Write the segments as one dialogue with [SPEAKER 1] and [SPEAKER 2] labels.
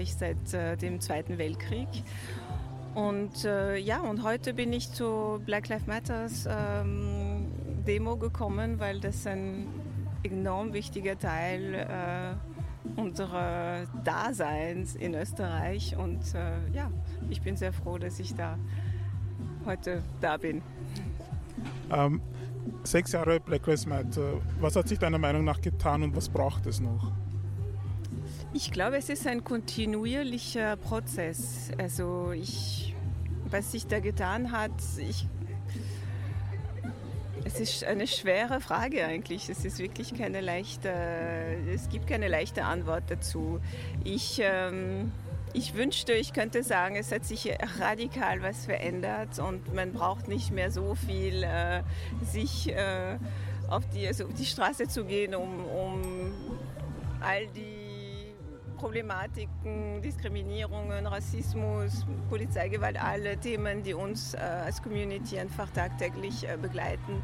[SPEAKER 1] Österreich seit dem Zweiten Weltkrieg. Und und heute bin ich zur Black Lives Matters Demo gekommen, weil das ein enorm wichtiger Teil unserer Daseins in Österreich. Und ich bin sehr froh, dass ich da heute da bin.
[SPEAKER 2] 6 Jahre Black Lives Matter. Was hat sich deiner Meinung nach getan und was braucht es noch?
[SPEAKER 1] Ich glaube, es ist ein kontinuierlicher Prozess. Also was sich da getan hat, es ist eine schwere Frage eigentlich. Es ist wirklich es gibt keine leichte Antwort dazu. Ich wünschte, ich könnte sagen, es hat sich radikal was verändert und man braucht nicht mehr so viel sich auf die Straße zu gehen, um all die Problematiken, Diskriminierungen, Rassismus, Polizeigewalt, alle Themen, die uns als Community einfach tagtäglich begleiten.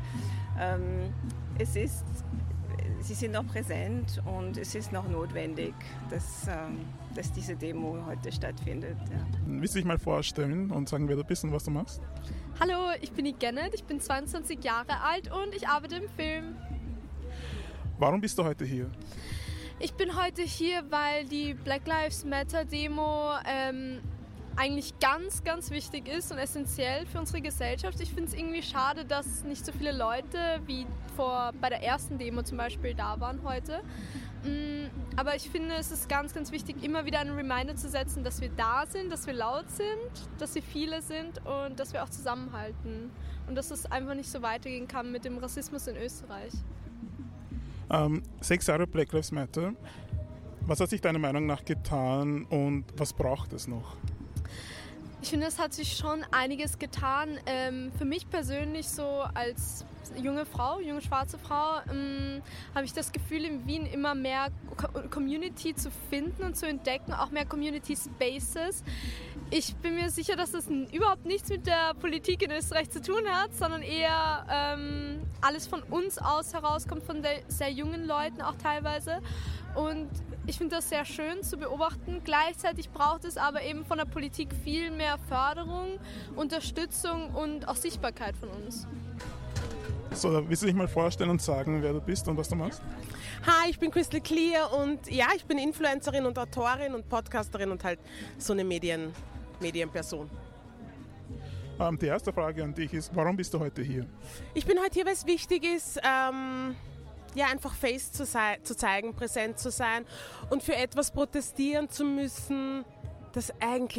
[SPEAKER 1] Sie sind noch präsent und es ist noch notwendig, dass diese Demo heute stattfindet. Ja.
[SPEAKER 2] Willst du dich mal vorstellen und sagen, wer du bist und was du machst?
[SPEAKER 3] Hallo, ich bin die Janet, ich bin 22 Jahre alt und ich arbeite im Film.
[SPEAKER 2] Warum bist du heute hier?
[SPEAKER 3] Ich bin heute hier, weil die Black Lives Matter Demo eigentlich ganz, ganz wichtig ist und essentiell für unsere Gesellschaft. Ich finde es irgendwie schade, dass nicht so viele Leute wie bei der ersten Demo zum Beispiel da waren heute. Aber ich finde, es ist ganz, ganz wichtig, immer wieder einen Reminder zu setzen, dass wir da sind, dass wir laut sind, dass wir viele sind und dass wir auch zusammenhalten. Und dass es einfach nicht so weitergehen kann mit dem Rassismus in Österreich.
[SPEAKER 2] 6 Jahre Black Lives Matter. Was hat sich deiner Meinung nach getan und was braucht es noch?
[SPEAKER 3] Ich finde, es hat sich schon einiges getan. Für mich persönlich so als junge schwarze Frau, habe ich das Gefühl, in Wien immer mehr Community zu finden und zu entdecken, auch mehr Community Spaces. Ich bin mir sicher, dass das überhaupt nichts mit der Politik in Österreich zu tun hat, sondern eher alles von uns aus herauskommt, von sehr jungen Leuten auch teilweise. Und ich finde das sehr schön zu beobachten. Gleichzeitig braucht es aber eben von der Politik viel mehr Förderung, Unterstützung und auch Sichtbarkeit von uns.
[SPEAKER 2] So, willst du dich mal vorstellen und sagen, wer du bist und was du machst?
[SPEAKER 4] Hi, ich bin Crystal Clear und ja, ich bin Influencerin und Autorin und Podcasterin und halt so eine Medienperson.
[SPEAKER 2] Die erste Frage an dich ist, warum bist du heute hier?
[SPEAKER 4] Ich bin heute hier, weil es wichtig ist, einfach Face zu zeigen, präsent zu sein und für etwas protestieren zu müssen, das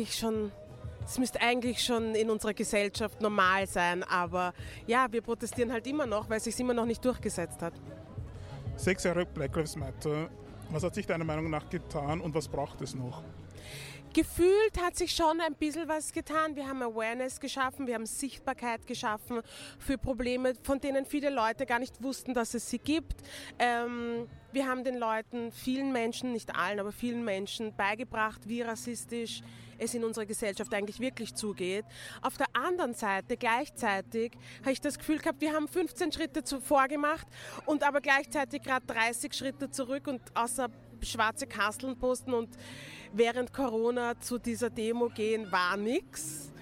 [SPEAKER 4] müsste eigentlich schon in unserer Gesellschaft normal sein, aber ja, wir protestieren halt immer noch, weil es sich immer noch nicht durchgesetzt hat.
[SPEAKER 2] 6 Jahre Black Lives Matter. Was hat sich deiner Meinung nach getan und was braucht es noch?
[SPEAKER 4] Gefühlt hat sich schon ein bisschen was getan. Wir haben Awareness geschaffen, wir haben Sichtbarkeit geschaffen für Probleme, von denen viele Leute gar nicht wussten, dass es sie gibt. Wir haben den Leuten, vielen Menschen, nicht allen, aber vielen Menschen beigebracht, wie rassistisch es in unserer Gesellschaft eigentlich wirklich zugeht. Auf der anderen Seite, gleichzeitig, habe ich das Gefühl gehabt, wir haben 15 Schritte zuvor gemacht und aber gleichzeitig gerade 30 Schritte zurück und außer schwarze Kasteln posten und während Corona zu dieser Demo gehen, war nix.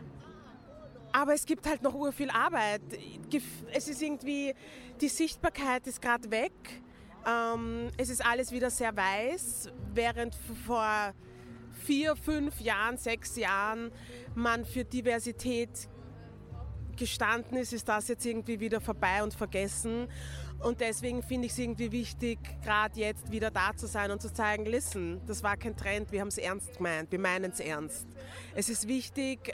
[SPEAKER 4] Aber es gibt halt noch urviel Arbeit. Es ist irgendwie, die Sichtbarkeit ist gerade weg. Es ist alles wieder sehr weiß, während vor 4, 5 Jahren, 6 Jahren man für Diversität gestanden ist das jetzt irgendwie wieder vorbei und vergessen. Und deswegen finde ich es irgendwie wichtig, gerade jetzt wieder da zu sein und zu zeigen, listen, das war kein Trend, wir haben es ernst gemeint, wir meinen es ernst. Es ist wichtig,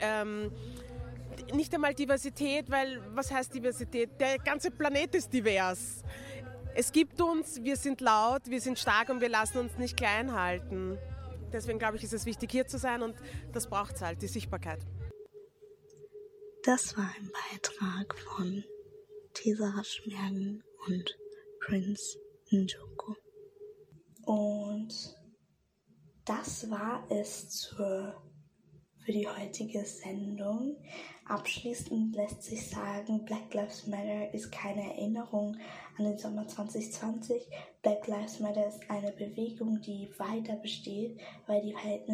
[SPEAKER 4] nicht einmal Diversität, weil was heißt Diversität? Der ganze Planet ist divers. Es gibt uns, wir sind laut, wir sind stark und wir lassen uns nicht klein halten. Deswegen glaube ich, ist es wichtig, hier zu sein und das braucht es halt, die Sichtbarkeit.
[SPEAKER 5] Das war ein Beitrag von Tesa Schmergen und Prince Njoko. Und das war es für die heutige Sendung. Abschließend lässt sich sagen, Black Lives Matter ist keine Erinnerung an den Sommer 2020. Black Lives Matter ist eine Bewegung, die weiter besteht, weil die Verhältnisse